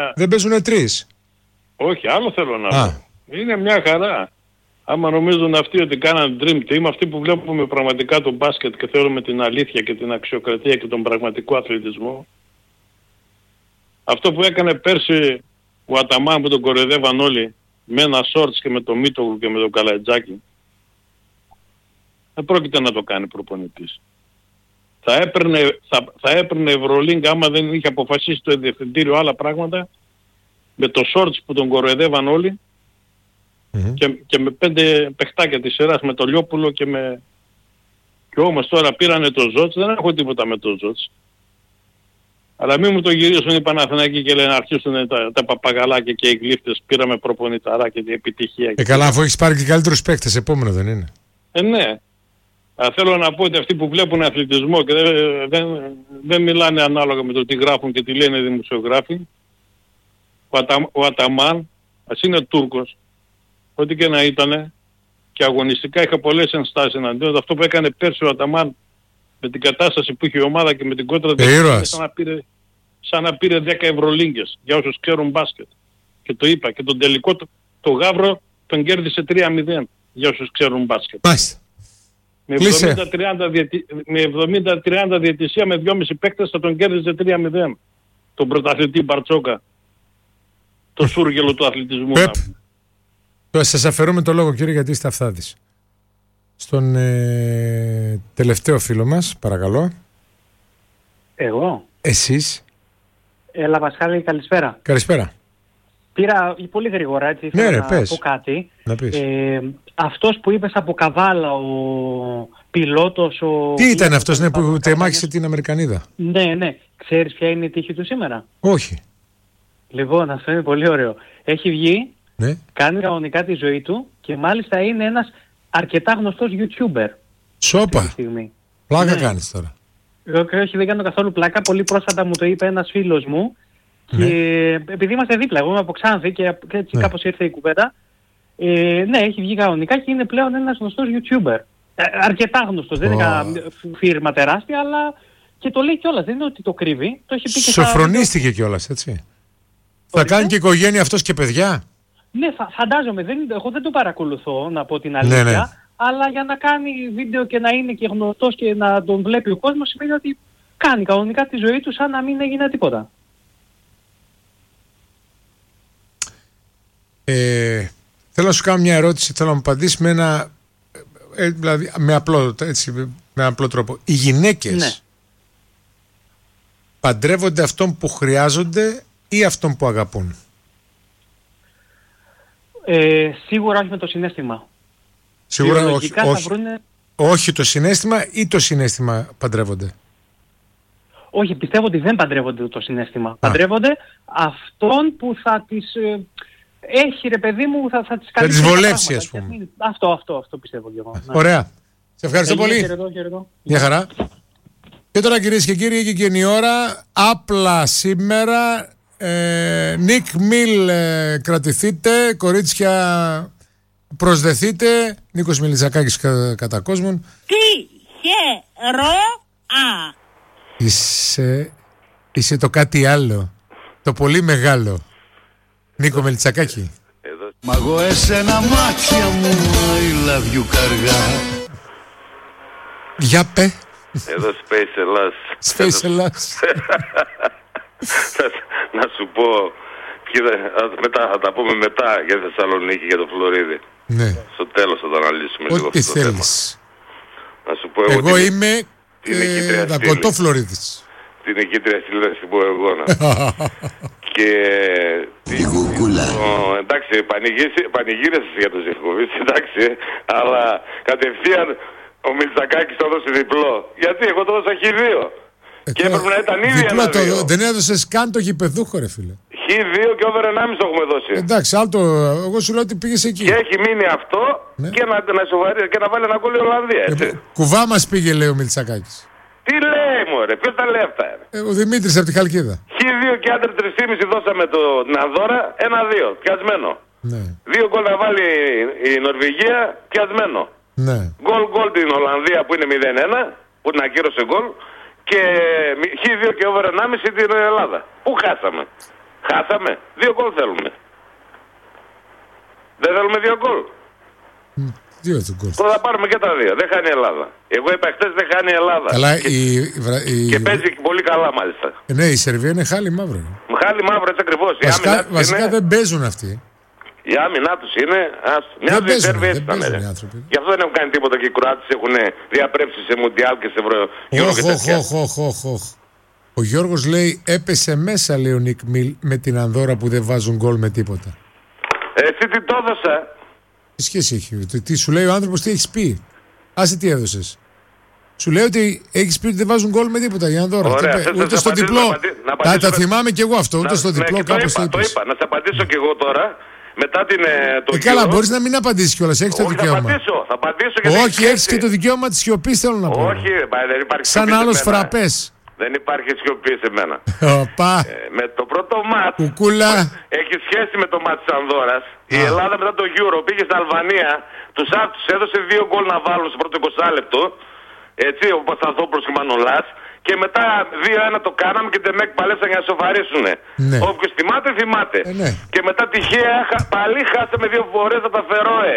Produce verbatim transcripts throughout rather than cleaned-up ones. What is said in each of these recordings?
Δεν παίζουνε τρεις. Όχι, άλλο θέλω να πω. Είναι μια χαρά. Άμα νομίζουν αυτοί ότι κάναν dream team, αυτοί που βλέπουμε πραγματικά το μπάσκετ και θέλουμε την αλήθεια και την αξιοκρατία και τον πραγματικό αθλητισμό, αυτό που έκανε πέρσι ο Αταμάν που τον κοροϊδεύαν όλοι με ένα shorts και με το Μίτογλου και με το Καλατζάκι, δεν πρόκειται να το κάνει προπονητής. Θα έπαιρνε, θα, θα έπαιρνε Ευρωλίγκα άμα δεν είχε αποφασίσει το διευθυντήριο άλλα πράγματα, με το shorts που τον κοροϊδεύαν όλοι, mm-hmm. και, και με πέντε παιχτάκια της σειράς, με το Λιόπουλο και με... Και όμως τώρα πήρανε το Ζότς, δεν έχω τίποτα με το Ζότς. Αλλά μην μου το γυρίσουν οι Παναθηναϊκοί και λένε να αρχίσουν τα, τα παπαγαλάκια και οι γλύφτες, πήραμε προπονηταρά και την επιτυχία. Ε, καλά, αφού έχεις πάρει και καλύτερους παίκτες, επόμενο δεν είναι? Ε, ναι. Αλλά θέλω να πω ότι αυτοί που βλέπουν αθλητισμό και δεν, δεν, δεν μιλάνε ανάλογα με το τι γράφουν και τι λένε οι δημοσιογράφοι, ο, Ατα, ο Αταμάν, ας είναι Τούρκος, ό,τι και να ήτανε, και αγωνιστικά είχα πολλές ενστάσεις εναντίον. Αυτό που έκανε πέρσι ο Αταμάν με την κατάσταση που είχε η ομάδα και με την κόντρα του, σαν να πήρε, σαν να πήρε δέκα Ευρωλίγκες για όσους ξέρουν μπάσκετ. Και το είπα, και τον τελικό το, το Γαύρο τον κέρδισε τρία μηδέν για όσους ξέρουν μπάσκετ. Μάλιστα. Με εβδομήντα τριάντα διαιτησία με δυόμισι παίκτες θα τον κέρδισε τρία μηδέν. Τον πρωταθλητή Μπαρτσόκα. Το σούργελο του αθλητισμού. Τώρα σας αφαιρούμε το λόγο, κύριε, γιατί είστε αυθάδης. Στον ε, τελευταίο φίλο μας, παρακαλώ. Εγώ. Εσείς. Έλα, Πασχάλη, καλησπέρα. Καλησπέρα. Πήρα πολύ γρήγορα, έτσι, ναι, θέλω ρε, να πες. πω κάτι. Να πεις. Ε, αυτός που είπες από Καβάλα, ο πιλότος... Ο... Τι ήταν αυτός, ναι, που τεμάχισε την Αμερικανίδα? Ναι, ναι. Ξέρεις ποια είναι η τύχη του σήμερα? Όχι. Λοιπόν, αυτό είναι πολύ ωραίο. Έχει βγει, ναι. κάνει κανονικά τη ζωή του και μάλιστα είναι ένας αρκετά γνωστός YouTuber. Σόπα. Πλάκα ναι. κάνεις τώρα. Όχι, δεν κάνω καθόλου πλάκα. Πολύ πρόσφατα μου το είπε ένας φίλος μου. Ναι. Και επειδή είμαστε δίπλα, εγώ είμαι από Ξάνθη και έτσι ναι. κάπως ήρθε η κουβέντα. Ε, ναι, έχει βγει κανονικά και είναι πλέον ένας γνωστός YouTuber. Ε, αρκετά γνωστός, oh. δεν είναι κανένα φίρμα τεράστια, αλλά και το λέει κιόλας. Δεν είναι ότι το κρύβει. Το έχει πει και σοφρονίστηκε στα... κιόλας, έτσι. Ορίστε. Θα κάνει και οικογένεια αυτός και παιδιά. Ναι, φα- φαντάζομαι. Δεν, εγώ δεν το παρακολουθώ, να πω την αλήθεια. Ναι, ναι. Αλλά για να κάνει βίντεο και να είναι και γνωστός και να τον βλέπει ο κόσμος, σημαίνει ότι κάνει κανονικά τη ζωή του σαν να μην έγινε τίποτα. Ε, θέλω να σου κάνω μια ερώτηση, θέλω να μου απαντήσεις με ένα, ε, δηλαδή με απλό, έτσι, με απλό τρόπο. Οι γυναίκες ναι. παντρεύονται αυτόν που χρειάζονται ή αυτόν που αγαπούν? Ε, σίγουρα όχι με το συναίσθημα. Σίγουρα όχι, όχι, βρούνε... όχι το συναίσθημα ή το συναίσθημα παντρεύονται? Όχι, πιστεύω ότι δεν παντρεύονται το συναίσθημα. Α. Παντρεύονται αυτόν που θα τις... Ε, έχει ρε παιδί μου, θα, θα τις κάνει. Θα τις βολεύσει, ας πούμε. Αυτό, αυτό, αυτό πιστεύω και εγώ. Ναι. Ωραία. Σε ευχαριστώ Έγινε, πολύ. χαιρετώ, χαιρετώ. Μια χαρά. Και τώρα, κυρίες και κύριοι, έχει και η ώρα. Απλά σήμερα. Ε, Νικ Μιλ, ε, κρατηθείτε. Κορίτσια, προσδεθείτε. Νίκος Μιλιτζακάκης κα, κατά κόσμον. Τι χαιρό α. Είσαι, είσαι το κάτι άλλο. Το πολύ μεγάλο. Νίκο Μελιτσακάκη. Μ' εγώ εσένα μάτια μου I love you καργά. Για πέ. Εδώ Space Ελλάς. Space Ελλάς. Να σου πω, μετά, θα τα πούμε μετά για τη Θεσσαλονίκη, για το Φλωρίδι. Ναι. Στο τέλος θα το αναλύσουμε λίγο ό,τι αυτό το θέμα. Να σου πω, εγώ, εγώ την, είμαι ε, δακοτό Φλωρίδης. Την νικήτρια στήλη να σου πω εγώ. Και η κουκούλα. Εντάξει, πανηγύρισες για τον Ζευκοβίτς, εντάξει, αλλά κατευθείαν ο Μητσακάκης το έδωσε διπλό. Γιατί εγώ το έδωσα χι δύο. Ε, και έπρεπε να ήταν ήδη ένα δύο. Δεν έδωσες καν το γηπεδούχο, ρε φίλε. χι δύο και over ενάμιση το έχουμε δώσει. Εντάξει, άλλο, εγώ σου λέω ότι πήγες εκεί. Και έχει μείνει αυτό ναι. και, να, να σοβαρεί, και να βάλει ένα γκολ η Ολλανδία, έτσι. Ε, κουβά μας πήγε, λέει ο Μητσακάκης. Τι λέει μωρέ, ποιος τα λέει αυτά? Ε, ο Δημήτρης από τη Χαλκίδα. χι δύο και άντερ τρία κόμμα πέντε δώσαμε το, την Ανδώρα, ένα δύο, πιασμένο. Ναι. Δύο γκολ να βάλει η Νορβηγία, πιασμένο. Ναι. Γκολ γκολ την Ολλανδία που είναι μηδέν ένα, που την ακύρωσε γκολ. Και χι δύο και over ενάμιση την Ελλάδα. Πού χάσαμε? Χάσαμε. Δύο γκολ θέλουμε. Δεν θέλουμε δύο γκολ. Δύο του γκολ. Τώρα θα πάρουμε και τα δύο. Δεν χάνει η Ελλάδα. Εγώ είπα χτες δεν χάνει η Ελλάδα. Καλά, και, η, η, και παίζει πολύ καλά μάλιστα. Ε, ναι, η Σερβία είναι χάλι μαύρο. Χάλι μαύρο έτσι ακριβώς. Βασικά, βασικά είναι... δεν παίζουν αυτοί. Η άμυνά τους είναι. Ας, μια δεν παίζουν, Σερβία δεν παίζουν οι άνθρωποι. Γι' αυτό δεν έχουν κάνει τίποτα και οι Κροάτες έχουν διαπρέψει σε Μουντιάλ και σε Ευρω... Ο Γιώργος λέει έπεσε μέσα, λέει ο Νικ Μιλ, με την Ανδώρα που δεν βάζουν γκολ με τίποτα. Εσύ τι το έδωσα. Τι σχέση έχει, τι, τι σου λέει ο άνθρωπος, τι έχεις πει. Άσε τι έδωσες. Σου λέει ότι έχεις πει ότι δεν βάζουν γκολ με τίποτα η Ανδώρα. Ωραία, τι, ούτε στο διπλό. Να τα, τα θυμάμαι κι εγώ αυτό, ούτε να, στο διπλό ναι, κάπως το, το είπα. Να σε απαντήσω κι εγώ τώρα. Μετά την. Το ε, καλά, μπορείς να μην απαντήσεις κιόλας. Έχεις το δικαίωμα. Θα απαντήσω. Θα απαντήσω όχι, έχεις και το δικαίωμα της σιωπής, θέλω να πω. Όχι, δεν υπάρχει. Σαν άλλος φραπές. Δεν υπάρχει σιωπή σε μένα. ε, με το πρώτο μάτς Κουκούλα. έχει σχέση με το μάτς της Ανδώρας. Η Ελλάδα μετά το Euro πήγε στην Αλβανία, τους άπτους έδωσε δύο γκολ να βάλουν στο πρώτο είκοσι λεπτό. Έτσι, ο Πασταθόπουλος και ο Μανολάς. Και μετά δύο ένα το κάναμε και την ΜΕΚ παλέψαν για να σοβαρίσουνε. Ναι. Όποιος θυμάται, θυμάται. Ε, ναι. Και μετά τυχαία πάλι χάσαμε δύο φορές από τα Φερόε.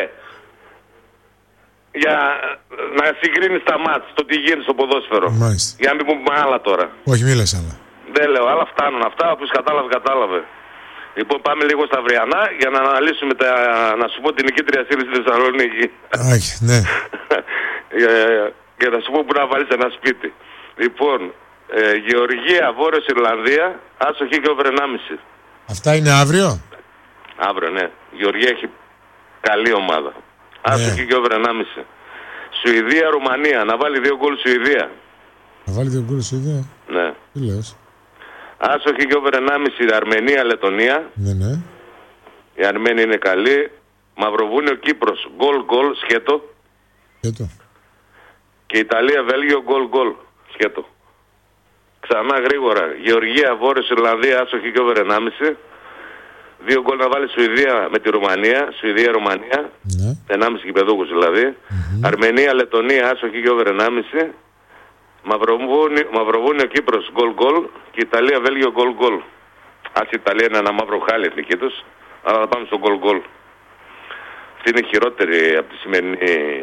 Για να συγκρίνει τα μάτς, το τι γίνεται στο ποδόσφαιρο. Μάλιστα. Για να μην πούμε άλλα τώρα. Όχι, μίλες άλλα. Δεν λέω, άλλα φτάνουν. Αυτά που κατάλαβε, κατάλαβε. Λοιπόν, πάμε λίγο στα αυριανά για να αναλύσουμε τα. Να σου πω την νικήτρια σύνδεση στη Θεσσαλονίκη. Άχι, ναι. Και να σου πω που να βάλεις ένα σπίτι. Λοιπόν, ε, Γεωργία, Βόρειος Ιρλανδία, άσοχη και over ενάμιση. Αυτά είναι αύριο. Αύριο, ναι. Γεωργία έχει καλή ομάδα. Άσοχη ναι. Και over ενάμιση. Σουηδία, Ρουμανία. Να βάλει δύο γκολ Σουηδία. Να βάλει δύο γκολ Σουηδία. Ναι. Τι λες. Άσοχη και over ενάμιση Αρμενία, Λετωνία. Ναι, ναι. Η Αρμένη είναι καλή. Μαυροβούνιο, Κύπρος. Γκολ, γκολ, σκέτο. Σκέτο. Και Ιταλία, Βέλγιο, γκολ, γκολ. Σκέτο. Ξανά γρήγορα. Γεωργία, Βόρειος Ιρλανδία, άσοχη και over ενάμιση. Δύο γκολ να βάλει Σουηδία με τη Ρουμανία. Σουηδία, Ρουμανία. Ναι. ενάμιση κυπεδούκους δηλαδή. Mm-hmm. Αρμενία, Λετωνία, άσοχη και over ενάμιση. Μαυροβούνιο, Μαυροβούνιο Κύπρος, γκολ, γκολ. Και Ιταλία, Βέλγιο, γκολ, γκολ. Ας η Ιταλία είναι ένα μαύρο χάλι εθνική τους. Αλλά θα πάμε στο γκολ, γκολ. Αυτή είναι χειρότερη από τη σημερινή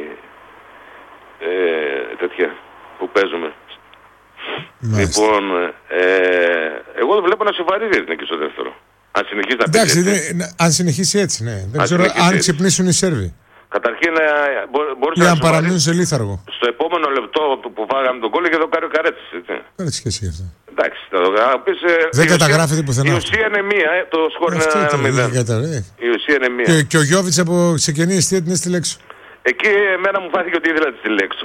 ε, τέτοια που παίζουμε. Μάλιστα. Λοιπόν, ε, εγώ δεν βλέπω να σοβαρίζει η εθνική στο δεύτερο. Αν συνεχίσει να εντάξει, παίζει. Ναι, αν συνεχίσει έτσι, ναι. Δεν ξέρω αν ξυπνήσουν οι Σέρβοι. Καταρχήν, μπορούσε να, να παραμείνουν σε λίθαργο. Στο επόμενο λεπτό που, που φάγαμε τον κόλλο και εδώ κάνει ο Καρέτσης. Κάνει σχέση αυτό. Εντάξει, θα το πεις, δεν καταγράφεται πουθενά. Η ουσία είναι μία, το σκορ είναι ένα μηδέν. Η ουσία είναι μία. Και, και ο Γιώβιτς από σε κενή αιστεία την έστειλε έξω. Εκεί εμένα μου φάθηκε ότι ήθελα να τη στείλω έξω.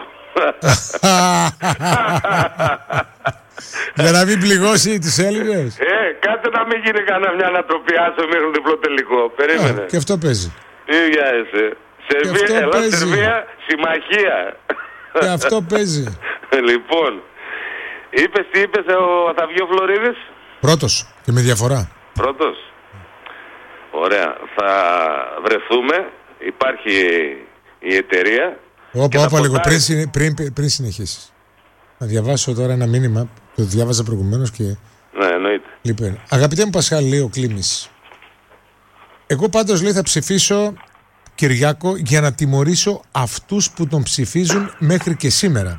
Για να μην πληγώσει τους Έλληνες. Ε, κάτσε να μην γίνει κανένα μια ανατροπή άσο μέχρι διπλό τελικό. Περίμενε. Α, και αυτό παίζει. Τι βιάζεσαι. Σερβία, Ελλάδα, Σερβία, συμμαχία. Και αυτό παίζει. Λοιπόν, είπες τι είπες ο Αθαβιό Φλωρίδης. Πρώτος και με διαφορά. Πρώτος. Ωραία. Θα βρεθούμε. Υπάρχει η εταιρεία. Όπα, όπα λίγο πριν, πριν, πριν συνεχίσεις. Να διαβάσω τώρα ένα μήνυμα. Το διάβαζα προηγουμένως και... Ναι, εννοείται. Λοιπόν, αγαπητέ μου Πασχάλη, λέει ο Κλήμης. Εγώ πάντως λέει θα ψηφίσω Κυριάκο για να τιμωρήσω αυτούς που τον ψηφίζουν μέχρι και σήμερα.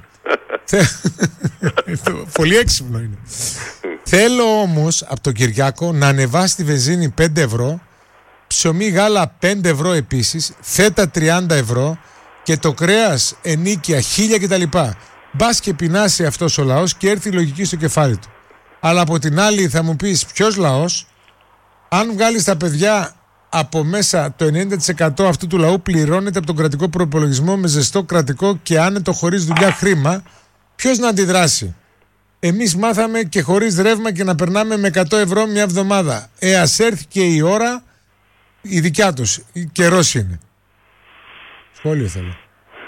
Πολύ έξυπνο είναι. Θέλω όμως από τον Κυριάκο να ανεβάσει τη βενζίνη πέντε ευρώ, ψωμί γάλα πέντε ευρώ επίσης, φέτα τριάντα ευρώ και το κρέας ενίκια χίλια κτλ. Μπας και πεινάσει αυτός ο λαός και έρθει η λογική στο κεφάλι του. Αλλά από την άλλη θα μου πεις ποιος λαός, αν βγάλεις τα παιδιά από μέσα το ενενήντα τοις εκατό αυτού του λαού πληρώνεται από τον κρατικό προϋπολογισμό με ζεστό κρατικό και άνετο χωρίς δουλειά χρήμα, ποιος να αντιδράσει. Εμείς μάθαμε και χωρίς ρεύμα και να περνάμε με εκατό ευρώ μια εβδομάδα. Ε, ας έρθει και η ώρα η δικιά τους. Καιρός είναι. Σχόλιο θέλω.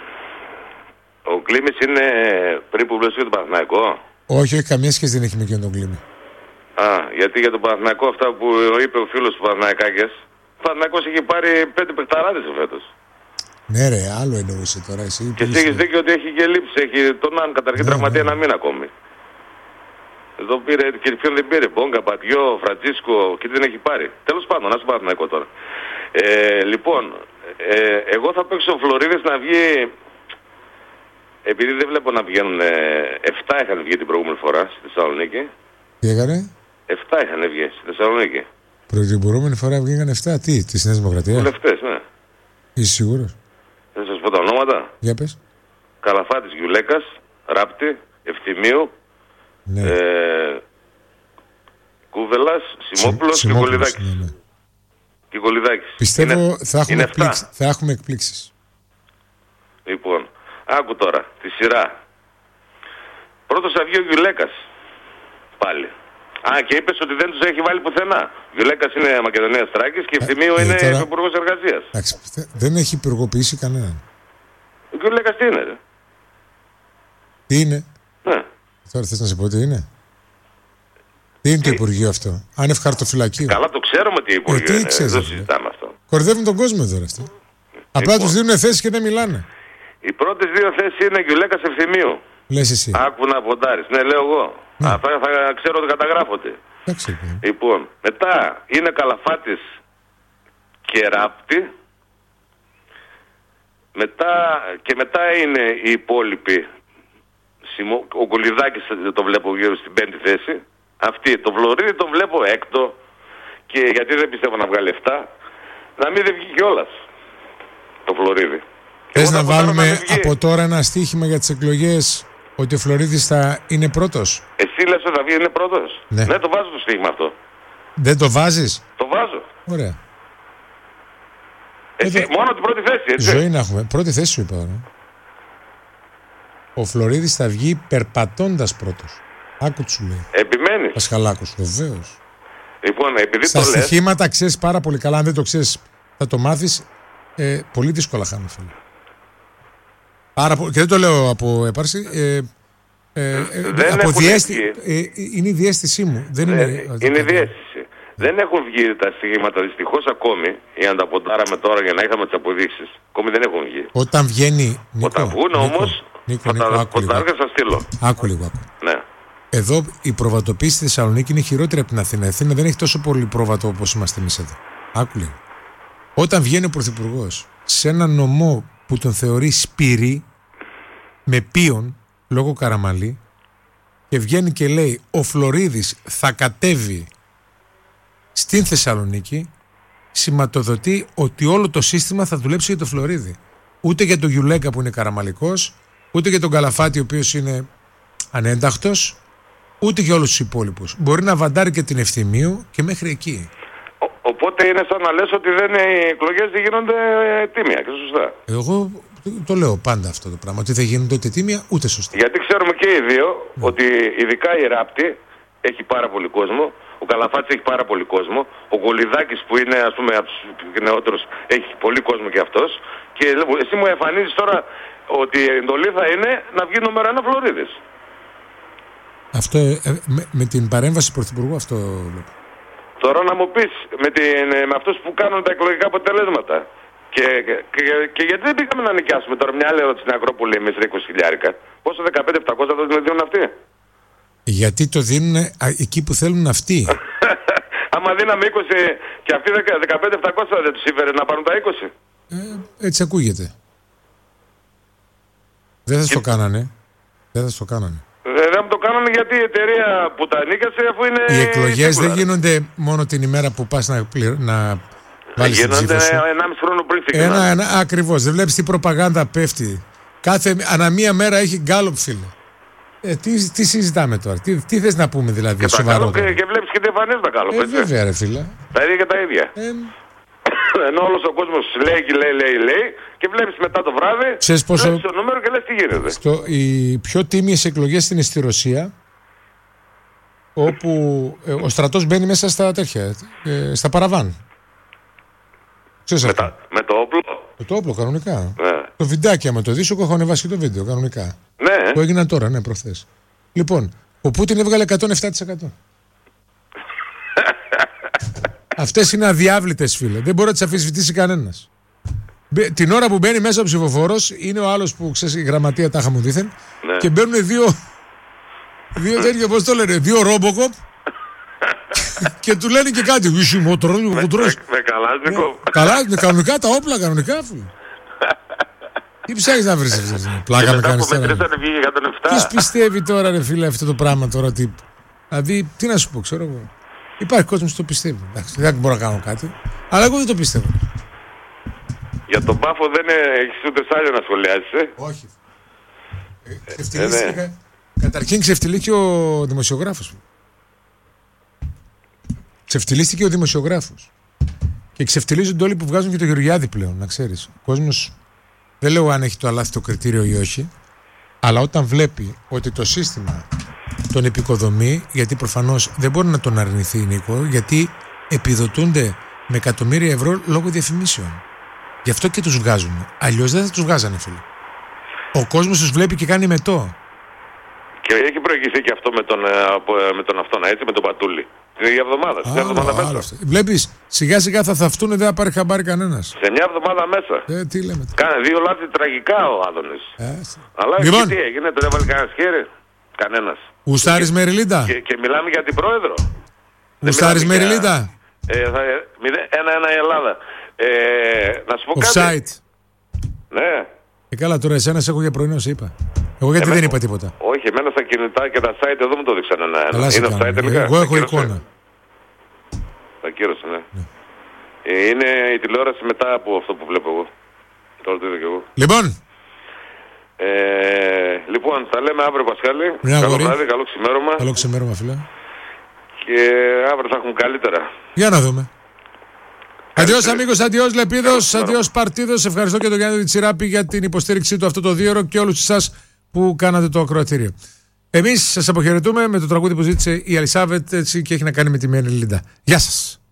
Ο Κλήμης είναι πριν που βλέπει τον Παναθηναϊκό. Όχι, όχι, καμία σχέση δεν έχει με εκείνον τον Κλήμη. Α, γιατί για τον Παναθηναϊκό αυτά που είπε ο φίλος του Παναθηναϊκάκες, ο Παναθηναϊκός έχει πάρει πέντε παιχταράδες φέτος. Ναι ρε, άλλο εννοούσε τώρα εσύ. Και εσύ έχεις δίκιο ότι έχει και λήψη, έχει τον αν καταρχήν ναι, τραυματία ναι. ένα μήνα ακόμη. Εδώ πήρε και ποιον δεν πήρε. Μπόγκα, Πατιό, Φραντζίσκο και δεν έχει πάρει. Τέλος πάντων, ας πάρω να τώρα. Ε, λοιπόν, ε, εγώ θα παίξω ο Φλωρίδης να βγει. Επειδή δεν βλέπω να βγαίνουν. εφτά είχαν βγει την προηγούμενη φορά στη Θεσσαλονίκη. Τι έκανε? εφτά είχαν βγει στη Θεσσαλονίκη. Την προηγούμενη φορά βγήκαν εφτά. Τι, τη Νέα Δημοκρατία? Βουλευτές, ναι. Είσαι σίγουρος? Θα σας πω τα ονόματα. Για πες. Καλαφάτης Γιουλέκας, Ράπτη, Ευθυμίου, Ναι. ε, Κούβελας, Σιμόπουλος και Κολυδάκης. Ναι, ναι. Και Κολυδάκης. Πιστεύω είναι, θα, έχουμε είναι εκπλήξεις, θα έχουμε εκπλήξεις. Λοιπόν, άκου τώρα τη σειρά. Πρώτος θα βγει ο Γιουλέκας. Πάλι. Α, και είπες ότι δεν τους έχει βάλει πουθενά. Γιουλέκας είναι Μακεδονίας Θράκης και Ευθυμίου ε, είναι τώρα... υπουργός εργασίας. Εντάξει, δεν έχει υπουργοποιήσει κανέναν. Ο Γιουλέκας τι είναι, ρε? Τι είναι? Ναι. Τώρα θες να σε πω τι είναι? Τι είναι το Υπουργείο αυτό? Άνευ χαρτοφυλακίου. Καλά, το ξέρουμε τι Υπουργείο ε, είναι. Ξέρεις, δεν συζητάμε αυτό. Κορδεύουν τον κόσμο εδώ αυτοί. Απλά Λοιπόν, τους δίνουν θέσεις και δεν μιλάνε. οι πρώτες δύο θέσεις είναι Γιουλέκας Ευθυμίου. Λες εσύ. Άκου να ποντάρεις. Ναι, λέω εγώ. Ναι. Αυτά θα ξέρω ότι καταγράφονται. Εντάξει, λοιπόν. Λοιπόν, μετά είναι Καλαφάτης και Ράπτη. Μετά, και μετά είναι οι υπόλοιποι. Ο Κολυδάκης το βλέπω γύρω στην πέμπτη θέση. Αυτή, το Φλωρίδη το βλέπω έκτο. Και γιατί δεν πιστεύω να βγάλει εφτά. Να μην δεν βγει κιόλας το Φλωρίδη. Θες να βάλουμε να από τώρα ένα στοίχημα για τις εκλογές ότι ο Φλωρίδης θα είναι πρώτος? Εσύ λες ότι θα βγει είναι πρώτος? Ναι. Ναι, το βάζω το στοίχημα αυτό. Δεν το βάζεις? Το βάζω. Ωραία. Εσύ, Εδώ... μόνο την πρώτη θέση, έτσι. Ζωή να έχουμε. Πρώτη θέση σου είπα τώρα. Ο Φλωρίδης θα βγει περπατώντας πρώτος. Άκου τι σου λέει. Επιμένεις. Πασχαλάκος, βεβαίως. Λοιπόν, επειδή Στα το λες... στοιχήματα ξέρεις πάρα πολύ καλά. Αν δεν το ξέρεις θα το μάθεις. Ε, πολύ δύσκολα χάνω, φίλε. Πάρα πο... Και δεν το λέω από έπαρση. Ε, ε, ε, δεν από διέστη... βγει. ε, είναι η διέστησή μου. Δεν είναι, ε, είναι η διέστηση. Δεν έχουν βγει τα στοιχήματα δυστυχώς ακόμη, για να τα ποντάραμε τώρα για να είχαμε τις αποδείξεις. Ακόμη δεν έχουν βγει. Όταν βγαίνει. Νίκο, Όταν βγουν όμως, Νίκο, θα Νίκο, τα άκου λίγο. ποντάρω και θα στείλω. Άκου λίγο. Άκου. Ναι. Εδώ η προβατοποίηση στη Θεσσαλονίκη είναι χειρότερη από την Αθήνα. Η Αθήνα δεν έχει τόσο πολύ πρόβατο όπως είμαστε εμείς εδώ. Άκου λίγο. Όταν βγαίνει ο Πρωθυπουργός σε ένα νομό που τον θεωρεί σπυρί, με πίον, λόγω Καραμαλή, και βγαίνει και λέει ο Φλωρίδης θα κατέβει στην Θεσσαλονίκη, σηματοδοτεί ότι όλο το σύστημα θα δουλέψει για το Φλωρίδη. Ούτε για τον Γιουλέκα που είναι καραμαλικός, ούτε για τον Καλαφάτη ο οποίος είναι ανένταχτος, ούτε για όλους τους υπόλοιπους. Μπορεί να βαντάρει και την Ευθυμίου και μέχρι εκεί. Ο, οπότε είναι σαν να λες ότι δεν, οι εκλογές δεν γίνονται τίμια και σωστά. Εγώ το λέω πάντα αυτό το πράγμα, ότι δεν γίνονται ούτε τίμια ούτε σωστά. Γιατί ξέρουμε και οι δύο ότι ειδικά η Ράπτη έχει πάρα πολύ κόσμο. Ο Καλαφάτης έχει πάρα πολύ κόσμο. Ο Κολυδάκης που είναι ας πούμε από τους νεότερους έχει πολύ κόσμο και αυτός. Και εσύ μου εμφανίζεις τώρα ότι η εντολή θα είναι να βγει νούμερο ένα Φλωρίδης. Αυτό ε, με, με την παρέμβαση του Πρωθυπουργού αυτό βλέπω. Τώρα να μου πεις με, την, με αυτούς που κάνουν τα εκλογικά αποτελέσματα. Και, και, και, και γιατί δεν πήγαμε να νοικιάσουμε τώρα μια άλλη ερώτηση στην Ακρόπολη εμείς είκοσι χιλιάρικα. Πόσο δεκαπέντε χιλιάδες επτακόσια θα το δίνουν αυτοί? Γιατί το δίνουν εκεί που θέλουν αυτοί. Άμα δίναμε είκοσι και αυτοί δεκαπέντε χιλιάδες επτακόσια δεν τους ήφερε να πάρουν τα είκοσι. Ε, έτσι ακούγεται. Δεν θα και... το κάνανε. Δεν θα το κάνανε. Δεν θα το κάνανε γιατί η εταιρεία που τα νίκασε αφού είναι... Οι εκλογές δεν γίνονται μόνο την ημέρα που πας να, πληρω... να βάλεις την ψήφο σου. Γίνονται ενάμιση χρόνο πριν ξεκινάνε. Ένα, ένα, ακριβώς. Δεν βλέπεις τι προπαγάνδα πέφτει. Κάθε, ανά μία μέρα έχει γκάλωπ, φίλε. Ε, τι, τι συζητάμε τώρα, τι, τι θες να πούμε δηλαδή, και σοβαρότερα. Και, και βλέπεις και τι εμφανίζουν τα γκάλωπ, ε, έτσι. Βέβαια ρε φίλε. Τα ίδια και τα ίδια. Ε, Ενώ όλος ο κόσμος λέει και λέει, λέει, λέει και βλέπεις μετά το βράδυ, ξέρεις πόσο... βλέπεις το νούμερο και λες τι γίνεται. Στο, οι πιο τίμιες εκλογές είναι στη Ρωσία, όπου ε, ο στρατός μπαίνει μέσα στα τέτοια, ε, στα παραβάν. Ξέρεις με, αυτό. τα, με το όπλο. Με το όπλο κανονικά. Ναι. Το βιντεάκι με το δεις, έχω ανεβάσει και το βίντεο κανονικά. Ναι. Το έγιναν τώρα, ναι, προχθές. Λοιπόν, ο Πούτιν έβγαλε εκατόν επτά τοις εκατό. Αυτές είναι αδιάβλητες, φίλε. Δεν μπορεί να τις αμφισβητήσει κανένας. Την ώρα που μπαίνει μέσα ο ψηφοφόρος, είναι ο άλλος που ξέρει η γραμματεία τα είχαμε δίθεν, ναι. Και μπαίνουν δύο, Δύο τέτοια, πώς το λένε, δύο Ρόμποκοπ. Και του λένε και κάτι. Είσαι μοτρός, μοτρός. Με Καλάσνικο. Καλά, με κανονικά τα όπλα, κανονικά. Τι ψάχνεις να βρεις αυτή. Πλάκα με κάνεις τώρα. Ποιος πιστεύει τώρα, ρε φίλε, αυτό το πράγμα τώρα. Τι... Δηλαδή, τι να σου πω, ξέρω εγώ. Υπάρχει κόσμος που το πιστεύει. Εντάξει, δεν μπορώ να κάνω κάτι. Αλλά εγώ δεν το πιστεύω. Για τον Πάφο δεν έχεις ούτε σάλιο να σχολιάσεις, ε. Όχι. Ε, ε, ναι. κα... Καταρχήν ξεφτυλίστηκε ο δημοσιογράφος μου. Ξεφτυλίστηκε ο δημοσιογράφος. Και ξεφτυλίζονται όλοι που βγάζουν και το Γεωργιάδη πλέον, να ξέρεις. Ο κόσμος, δεν λέω αν έχει το αλάθητο κριτήριο ή όχι, αλλά όταν βλέπει ότι το σύστημα τον επικοδομεί, γιατί προφανώς δεν μπορεί να τον αρνηθεί, Νίκο, γιατί επιδοτούνται με εκατομμύρια ευρώ λόγω διαφημίσεων. Γι' αυτό και τους βγάζουν. Αλλιώς δεν θα τους βγάζανε, φίλε. Ο κόσμος τους βλέπει και κάνει μετό. Και έχει προηγηθεί και αυτό με τον, με τον αυτόν, έτσι, με τον Πατούλη. Την ίδια εβδομάδα. Την εβδομάδα μέσα. Βλέπεις, σιγά σιγά θα θαυτούν, δεν θα πάρει χαμπάρι κανένας. Σε μια εβδομάδα μέσα. Ε, τι λέμε. Κάνε δύο λάθη τραγικά ο Άδωνης. Ε, Αλλά λοιπόν, τι έγινε, δεν έβαλε κανένα χέρι. Κανένας. Ουστάρης Μεριλίντα. Και, και μιλάμε για την πρόεδρο. Ουστάρης Μεριλίντα. Ένα-ένα η Ελλάδα. Ε, να σου πω Offside. κάτι. Ναι. Ε, καλά, τώρα εσένα σε έχω για πρωινό, σε είπα. Εγώ γιατί εμένα, δεν είπα τίποτα. Όχι, εμένα στα κινητά και τα site εδώ μου το δείξαν ένα-ένα. Είναι offside τελικά. Εγώ έχω εικόνα. Τα κύρωσε, ναι. ναι. Ε, είναι η τηλεόραση μετά από αυτό που βλέπω εγώ. Τώρα το είδα και εγώ. Λοιπόν. Ε, λοιπόν, θα λέμε αύριο, Πασχάλη. Μια καλό αγορή. βράδυ, καλό ξημέρωμα. Καλό ξημέρωμα, φίλε. Και αύριο θα έχουμε καλύτερα. Για να δούμε. Αντιός αμίγος, αντιός Λεπίδος, αντιός Παρτίδος. Ευχαριστώ και τον Γιάννη Τσιράπη για την υποστήριξή του αυτό το δύο ώρο και όλους εσάς που κάνατε το ακροατήριο. Εμείς σας αποχαιρετούμε με το τραγούδι που ζήτησε η Αλισάβετ, έτσι, και έχει να κάνει με τη Μεριλίντα. Γεια σας.